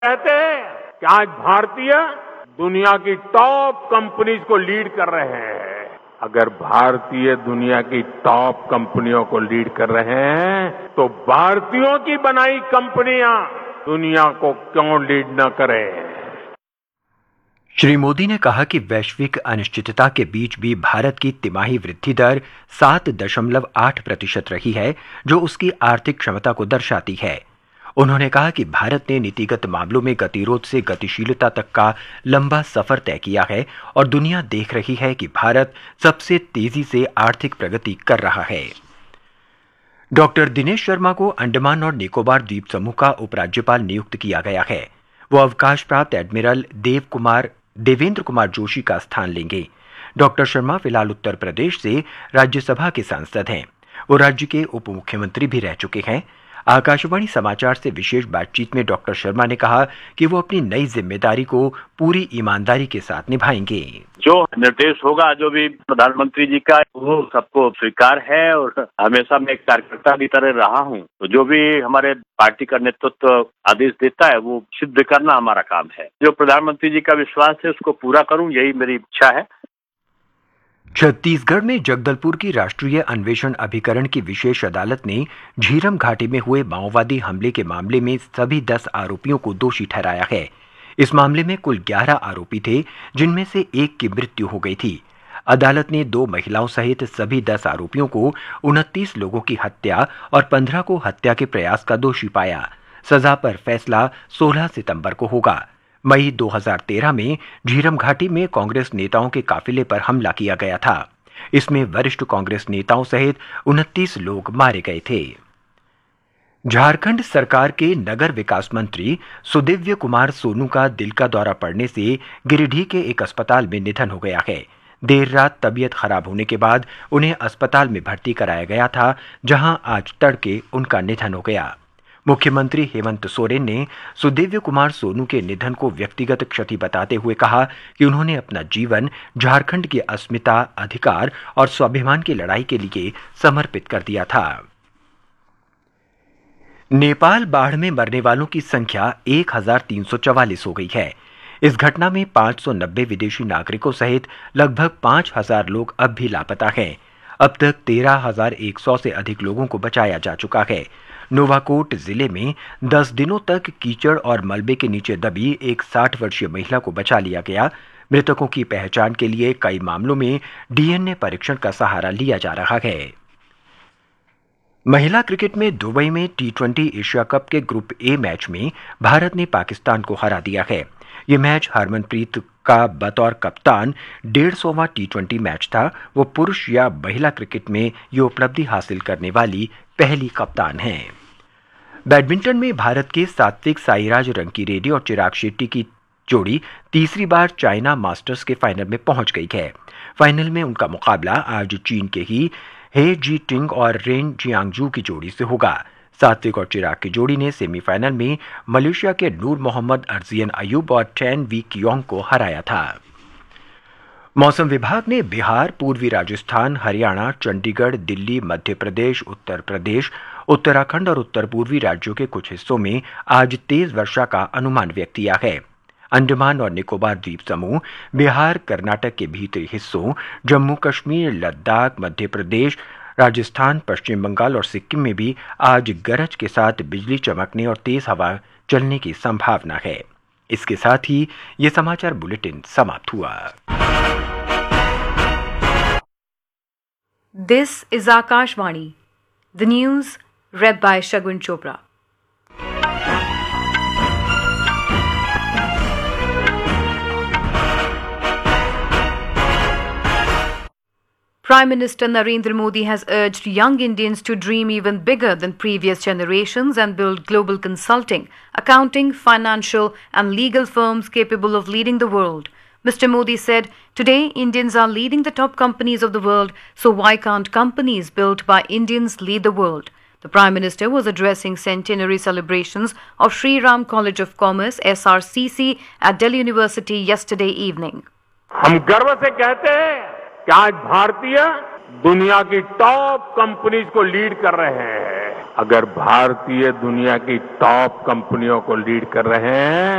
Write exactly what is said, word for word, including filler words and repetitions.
कहते हैं कि आज भारतीय दुनिया की टॉप कंपनीज को लीड कर रहे हैं। अगर भारतीय दुनिया की टॉप कंपनियों को लीड कर रहे हैं तो भारतीयों की बनाई कंपनियां दुनिया को क्यों लीड न करें। श्री मोदी ने कहा कि वैश्विक अनिश्चितता के बीच भी भारत की तिमाही वृद्धि दर सात दशमलव आठ प्रतिशत रही है, जो उसकी आर्थिक क्षमता को दर्शाती है। उन्होंने कहा कि भारत ने नीतिगत मामलों में गतिरोध से गतिशीलता तक का लंबा सफर तय किया है और दुनिया देख रही है कि भारत सबसे तेजी से आर्थिक प्रगति कर रहा है। डॉक्टर दिनेश शर्मा को अंडमान और निकोबार द्वीप समूह का उपराज्यपाल नियुक्त किया गया है। वो अवकाश प्राप्त एडमिरल देव कुमार देवेंद्र कुमार जोशी का स्थान लेंगे। डॉक्टर शर्मा फिलहाल उत्तर प्रदेश से राज्यसभा के सांसद हैं। वो राज्य के उप मुख्यमंत्री भी रह चुके हैं। आकाशवाणी समाचार से विशेष बातचीत में डॉक्टर शर्मा ने कहा कि वो अपनी नई जिम्मेदारी को पूरी ईमानदारी के साथ निभाएंगे। जो निर्देश होगा, जो भी प्रधानमंत्री जी का, वो सबको स्वीकार है और हमेशा मैं एक कार्यकर्ता की तरह रहा हूँ। तो जो भी हमारे पार्टी का नेतृत्व आदेश देता है वो सिद्ध करना हमारा काम है। जो प्रधानमंत्री जी का विश्वास है उसको पूरा करूँ, यही मेरी इच्छा है। छत्तीसगढ़ में जगदलपुर की राष्ट्रीय अन्वेषण अभिकरण की विशेष अदालत ने झीरम घाटी में हुए माओवादी हमले के मामले में सभी दस आरोपियों को दोषी ठहराया है। इस मामले में कुल ग्यारह आरोपी थे, जिनमें से एक की मृत्यु हो गई थी। अदालत ने दो महिलाओं सहित सभी दस आरोपियों को उनतीस लोगों की हत्या और पंद्रह को हत्या के प्रयास का दोषी पाया। सजा पर फैसला सोलह सितंबर को होगा। मई दो हज़ार तेरह में झीरम घाटी में कांग्रेस नेताओं के काफिले पर हमला किया गया था। इसमें वरिष्ठ कांग्रेस नेताओं सहित उनतीस लोग मारे गए थे। झारखंड सरकार के नगर विकास मंत्री सुदिव्य कुमार सोनू का दिल का दौरा पड़ने से गिरिडीह के एक अस्पताल में निधन हो गया है। देर रात तबीयत खराब होने के बाद उन्हें अस्पताल में भर्ती कराया गया था, जहां आज तड़के उनका निधन हो गया। मुख्यमंत्री हेमंत सोरेन ने सुदिव्य कुमार सोनू के निधन को व्यक्तिगत क्षति बताते हुए कहा कि उन्होंने अपना जीवन झारखंड की अस्मिता, अधिकार और स्वाभिमान की लड़ाई के लिए समर्पित कर दिया था। नेपाल बाढ़ में मरने वालों की संख्या एक हजार तीन सौ चवालीस हो गई है। इस घटना में पांच सौ नब्बे विदेशी नागरिकों सहित लगभग पांच हजार लोग अब भी लापता हैं। अब तक तेरह हजार एक सौ से अधिक लोगों को बचाया जा चुका है। नोवाकोट जिले में दस दिनों तक कीचड़ और मलबे के नीचे दबी एक साठ वर्षीय महिला को बचा लिया गया। मृतकों की पहचान के लिए कई मामलों में डीएनए परीक्षण का सहारा लिया जा रहा है। महिला क्रिकेट में दुबई में टी ट्वेंटी एशिया कप के ग्रुप ए मैच में भारत ने पाकिस्तान को हरा दिया है। यह मैच हरमनप्रीत का बतौर कप्तान डेढ़ सौवां टी ट्वेंटी मैच था। वो पुरुष या महिला क्रिकेट में ये उपलब्धि हासिल करने वाली पहली कप्तान हैं। बैडमिंटन में भारत के सात्विक साईराज रंकीरेड्डी और चिराग शेट्टी की जोड़ी तीसरी बार चाइना मास्टर्स के फाइनल में पहुंच गई है। फाइनल में उनका मुकाबला आज चीन के ही हे जी टिंग और रेन जियांगजू की जोड़ी से होगा। सात्विक और चिराग की जोड़ी ने सेमीफाइनल में मलेशिया के नूर मोहम्मद अर्जियन अयूब और टैन वी कियोंग को हराया था। मौसम विभाग ने बिहार, पूर्वी राजस्थान, हरियाणा, चंडीगढ़, दिल्ली, मध्य प्रदेश, उत्तर प्रदेश, उत्तराखंड और उत्तर पूर्वी राज्यों के कुछ हिस्सों में आज तेज वर्षा का अनुमान व्यक्त किया है। अंडमान और निकोबार द्वीप समूह, बिहार, कर्नाटक के भीतरी हिस्सों, जम्मू कश्मीर, लद्दाख, मध्य प्रदेश, राजस्थान, पश्चिम बंगाल और सिक्किम में भी आज गरज के साथ बिजली चमकने और तेज हवा चलने की संभावना है। इसके साथ ही ये समाचार बुलेटिन समाप्त हुआ। This is Akashvani. The news read by Shagun Chopra. Prime Minister Narendra Modi has urged young Indians to dream even bigger than previous generations and build global consulting, accounting, financial and legal firms capable of leading the world. Mister Modi said, "Today, Indians are leading the top companies of the world, so why can't companies built by Indians lead the world?" The Prime Minister was addressing centenary celebrations of Sri Ram College of Commerce, S R C C, at Delhi University yesterday evening. हम गर्व से कहते हैं कि आज भारतीय दुनिया की टॉप कंपनीज को लीड कर रहे हैं। अगर भारतीय दुनिया की टॉप कंपनियों को लीड कर रहे हैं